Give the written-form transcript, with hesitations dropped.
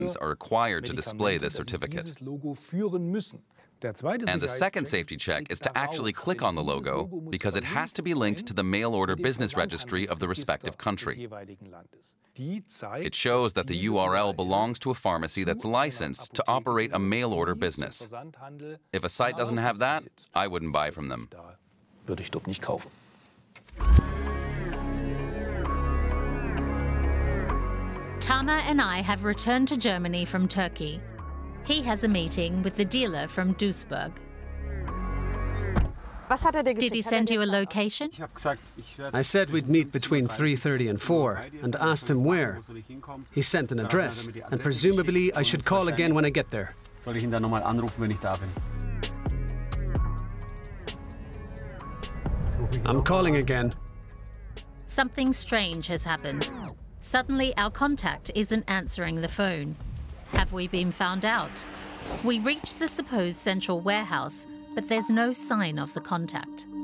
are required to display this certificate. And the second safety check is to actually click on the logo because it has to be linked to the mail-order business registry of the respective country. It shows that the URL belongs to a pharmacy that's licensed to operate a mail-order business. If a site doesn't have that, I wouldn't buy from them. Tamer and I have returned to Germany from Turkey. He has a meeting with the dealer from Duisburg. Did he send you a location? I said we'd meet between 3:30 and 4 and asked him where. He sent an address, and presumably I should call again when I get there. I'm calling again. Something strange has happened. Suddenly, our contact isn't answering the phone. Have we been found out? We reach the supposed central warehouse, but there's no sign of the contact.